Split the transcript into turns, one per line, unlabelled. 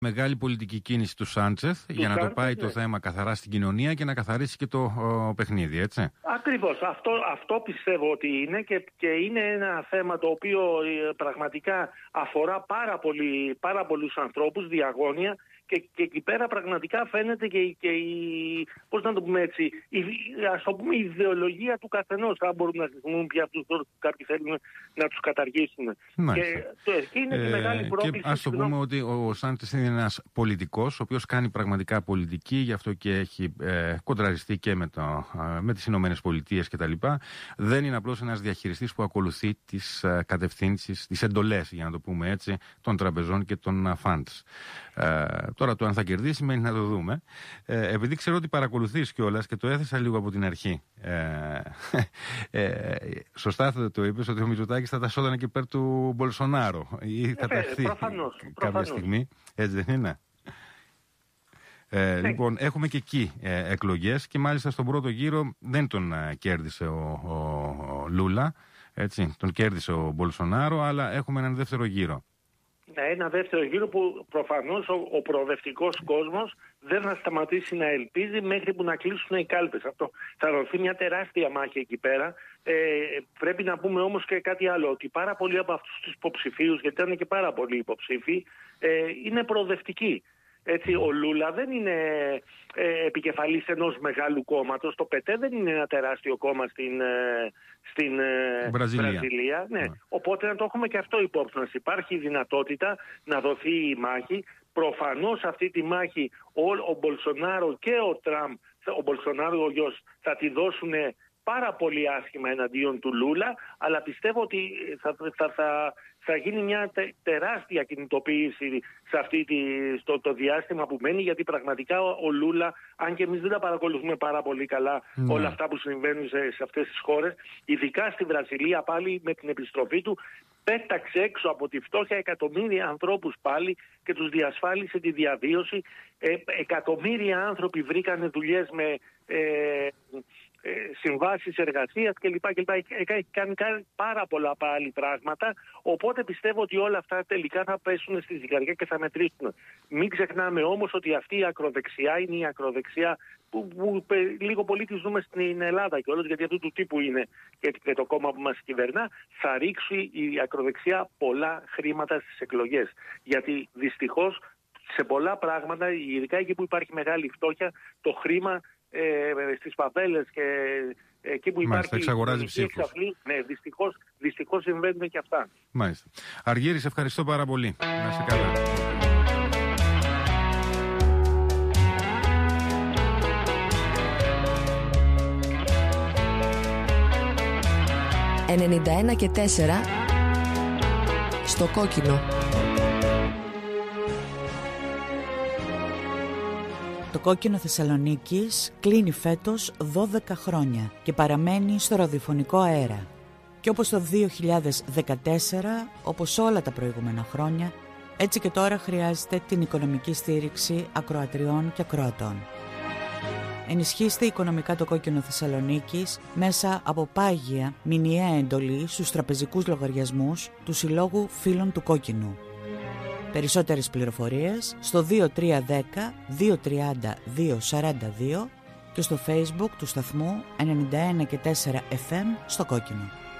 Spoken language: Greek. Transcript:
Μεγάλη πολιτική κίνηση του Σάντσεθ για να το πάει το θέμα καθαρά στην κοινωνία και να καθαρίσει και το παιχνίδι, έτσι.
Ακριβώς. Αυτό πιστεύω ότι είναι και είναι ένα θέμα το οποίο πραγματικά αφορά πάρα πολλούς ανθρώπους, διαγώνια, και εκεί πέρα πραγματικά φαίνεται και η, πώς να το πούμε έτσι, ας το πούμε, η ιδεολογία του καθενός. Αν μπορούν να χρησιμοποιούν πια αυτούς που κάποιοι θέλουν να τους καταργήσουν. Και εκεί είναι η μεγάλη πρόκληση.
Και ας το πούμε ότι ο Σάντσεθ είναι ένας πολιτικός, ο οποίος κάνει πραγματικά πολιτική, γι' αυτό και έχει κοντραριστεί και με τις Ηνωμένες Πολιτείες κτλ. Δεν είναι απλώς ένας διαχειριστής που ακολουθεί τις κατευθύνσεις, τις εντολές, για να το πούμε έτσι, των τραπεζών και των funds. Τώρα το αν θα κερδίσει μένει να το δούμε. Επειδή ξέρω ότι παρακολουθείς κιόλας και το έθεσα λίγο από την αρχή. Σωστά το είπες ότι ο Μητσοτάκης θα τα σώδανε και υπέρ του Μπολσονάρο ή θα ταχθεί κάποια στιγμή. Έτσι δεν είναι? Λοιπόν, έχουμε και εκεί εκλογές και μάλιστα στον πρώτο γύρο δεν τον κέρδισε ο Λούλα, έτσι, τον κέρδισε ο Μπολσονάρο, αλλά έχουμε έναν δεύτερο γύρο.
Ένα δεύτερο γύρο που προφανώς ο προοδευτικός κόσμος δεν θα σταματήσει να ελπίζει μέχρι που να κλείσουν οι κάλπες. Αυτό θα δοθεί μια τεράστια μάχη εκεί πέρα. Πρέπει να πούμε όμως και κάτι άλλο, ότι πάρα πολλοί από αυτούς τους υποψηφίους, γιατί ήταν και πάρα πολλοί υποψήφοι, είναι προοδευτικοί. Έτσι, ο Λούλα δεν είναι επικεφαλής ενός μεγάλου κόμματος. Το ΠΕΤΕ δεν είναι ένα τεράστιο κόμμα στην Βραζιλία. Ναι. Οπότε να το έχουμε και αυτό υπόψη μας. Υπάρχει η δυνατότητα να δοθεί η μάχη. Προφανώς αυτή τη μάχη ο Μπολσονάρο και ο Τραμπ, ο Μπολσονάρο ο γιος, θα τη δώσουν πάρα πολύ άσχημα εναντίον του Λούλα, αλλά πιστεύω ότι θα γίνει μια τεράστια κινητοποίηση σε το διάστημα που μένει, γιατί πραγματικά ο Λούλα, αν και εμείς δεν τα παρακολουθούμε πάρα πολύ καλά όλα αυτά που συμβαίνουν σε αυτές τις χώρες, ειδικά στη Βραζιλία πάλι με την επιστροφή του, πέταξε έξω από τη φτώχεια εκατομμύρια ανθρώπους πάλι και τους διασφάλισε τη διαβίωση. Εκατομμύρια άνθρωποι βρήκανε δουλειές με συμβάσεις εργασίας κλπ. Έχει κάνει πάρα πολλά πάλι πράγματα, οπότε πιστεύω ότι όλα αυτά τελικά θα πέσουν στη ζυγαριά και θα μετρήσουν. Μην ξεχνάμε όμως ότι αυτή η ακροδεξιά είναι η ακροδεξιά που λίγο πολύ τη ζούμε στην Ελλάδα κιόλας, γιατί αυτού του τύπου είναι και το κόμμα που μας κυβερνά. Θα ρίξει η ακροδεξιά πολλά χρήματα στις εκλογές, γιατί δυστυχώς σε πολλά πράγματα, ειδικά εκεί που υπάρχει μεγάλη φτώχεια, το χρήμα στις φαβέλες και εκεί που υπάρχει η εξαφλή, ναι, δυστυχώς συμβαίνουν και αυτά.
Μάλιστα. Αργύρη, σε ευχαριστώ πάρα πολύ. Να είσαι καλά.
«91 και 4» στο κόκκινο.
Το κόκκινο Θεσσαλονίκης κλείνει φέτος 12 χρόνια και παραμένει στο ραδιοφωνικό αέρα. Και όπως το 2014, όπως όλα τα προηγούμενα χρόνια, έτσι και τώρα χρειάζεται την οικονομική στήριξη ακροατριών και ακροατών. Ενισχύστε οικονομικά το κόκκινο Θεσσαλονίκης μέσα από πάγια μηνιαία εντολή στους τραπεζικούς λογαριασμούς του Συλλόγου Φίλων του Κόκκινου. Περισσότερες πληροφορίες στο 2310 230 242 και στο Facebook του σταθμού 91 και 4 FM στο κόκκινο.